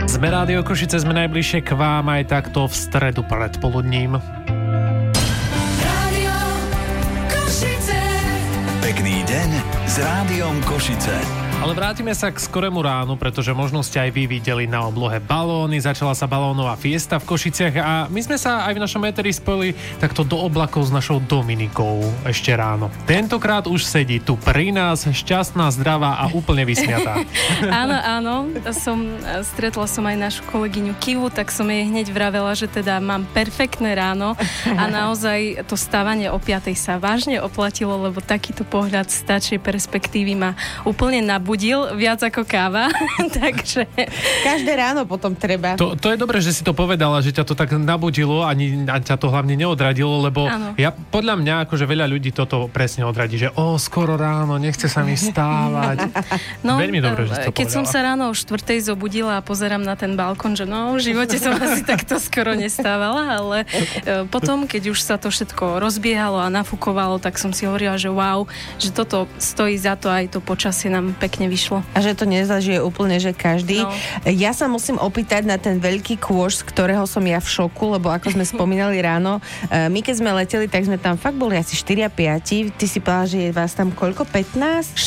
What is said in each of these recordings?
Sme Rádio Košice, sme najbližšie k vám aj takto v stredu predpoludním. Rádio Košice. Pekný deň s Rádiom Košice. Ale vrátime sa k skorému ránu, pretože možno ste aj vy videli na oblohe balóny. Začala sa balónová fiesta v Košiciach a my sme sa aj v našom éteri spojili takto do oblakov s našou Dominikou ešte ráno. Tentokrát už sedí tu pri nás, šťastná, zdravá a úplne vysmiatá. Áno, stretla som aj našu kolegyňu Kivu, tak som jej hneď vravela, že teda mám perfektné ráno a naozaj to stávanie o 5:00 sa vážne oplatilo, lebo takýto pohľad stačí perspektívy ma úplne budil viac ako káva, takže... Každé ráno potom treba. To je dobré, že si to povedala, že ťa to tak nabudilo a ťa to hlavne neodradilo, lebo podľa mňa akože veľa ľudí toto presne odradí, že skoro ráno, nechce sa mi stávať. No, veľmi dobré, že si to keď povedala. som sa ráno o 4:00 zobudila a pozerám na ten balkón, že v živote som asi takto skoro nestávala, ale potom, keď už sa to všetko rozbiehalo a nafúkovalo, tak som si hovorila, že wow, že toto stojí za to, aj to počasie nám pekne vyšlo. A že to nezažije úplne, že každý. No. Ja sa musím opýtať na ten veľký kôš, z ktorého som ja v šoku, lebo ako sme spomínali ráno, my keď sme leteli, tak sme tam fakt boli asi 4 a 5. Ty si povedala, že je vás tam koľko? 15?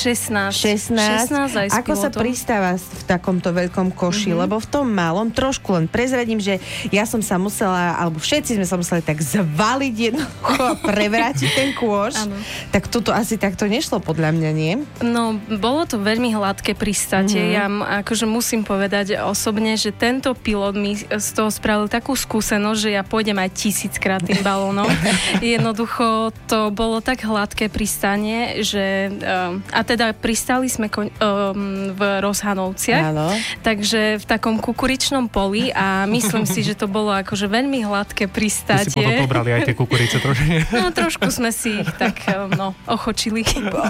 16 aj s Ako sa pristáva v takomto veľkom koši? Lebo v tom malom, trošku len prezradím, že ja som sa musela, alebo všetci sme sa museli tak zvaliť jednoducho a prevrátiť ten kôš. Tak toto asi takto nešlo podľa mňa, nie? No, bolo to veľmi hladké pristátie. Ja akože musím povedať osobne, že tento pilot mi z toho spravil takú skúsenosť, že ja pôjdem aj 1000-krát tým balónom. Jednoducho to bolo tak hladké pristanie, že a teda pristali sme v Rozhanovciach, takže v takom kukuričnom poli a myslím si, že to bolo akože veľmi hladké pristátie. Ty si potom pobrali aj tie kukurice trošku. No, trošku sme si ich tak ochočili.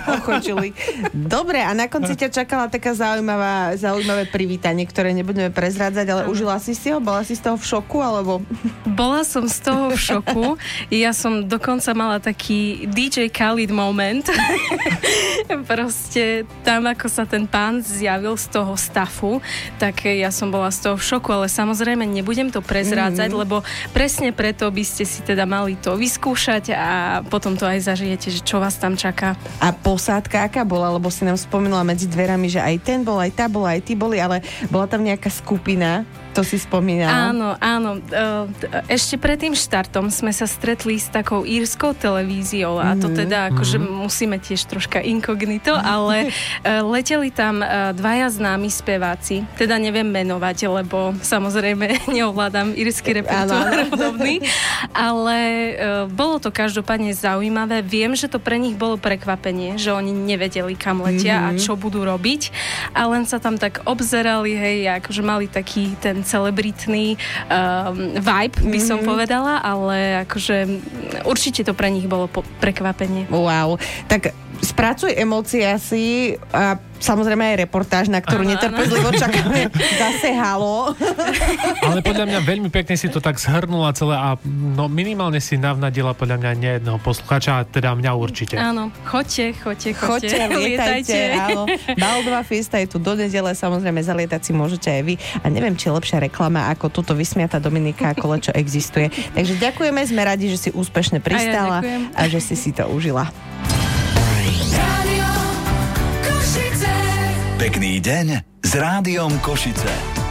Dobre, a na konci ťa čakala taká zaujímavé privítanie, ktoré nebudeme prezrádzať, ale užila si ho? Bola si z toho v šoku, alebo? Bola som z toho v šoku. Ja som dokonca mala taký DJ Khalid moment. Proste tam, ako sa ten pán zjavil z toho stafu, tak ja som bola z toho v šoku, ale samozrejme nebudem to prezrádzať, lebo presne preto by ste si teda mali to vyskúšať a potom to aj zažijete, že čo vás tam čaká. A posádka aká bola? Lebo si nám spomínala medzi dverami, že aj ten bol, aj tá bola, aj ty boli, ale bola tam nejaká skupina, to si spomínala. Áno. Ešte pred tým štartom sme sa stretli s takou írskou televíziou a to teda akože musíme tiež troška inkognito, ale leteli tam dvaja známi speváci, teda neviem menovať, lebo samozrejme neovládam írsky repertoár podobný, ale bolo to každopádne zaujímavé. Viem, že to pre nich bolo prekvapenie, že oni nevedeli, kam letia a čo budú robiť a len sa tam tak obzerali, hej, akože mali taký ten celebritný vibe, by som povedala, ale akože určite to pre nich bolo prekvapenie. Wow. Tak spracuj emócie asi a samozrejme aj reportáž, na ktorú netrpezlivo čakáme. Zase halo. Ale podľa mňa veľmi pekne si to tak zhrnula celé a minimálne si navnadila podľa mňa nejedného posluchača, teda mňa určite. Áno, choďte, lietajte. Áno. Balónová fiesta je tu do nedele, samozrejme zalietať si môžete aj vy a neviem, či je lepšia reklama ako túto vysmiatá Dominika, ako čo existuje. Takže ďakujeme, sme radi, že si úspešne pristála a že si to užila. Pekný deň s Rádiom Košice.